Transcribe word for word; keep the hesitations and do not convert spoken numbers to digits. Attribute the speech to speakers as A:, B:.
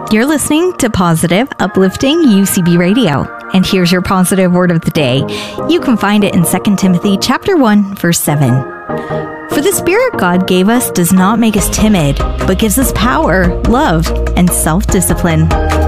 A: You're listening to Positive, Uplifting U C B Radio. And here's your positive word of the day. You can find it in Second Timothy chapter one, verse seven. For the Spirit God gave us does not make us timid, but gives us power, love, and self-discipline.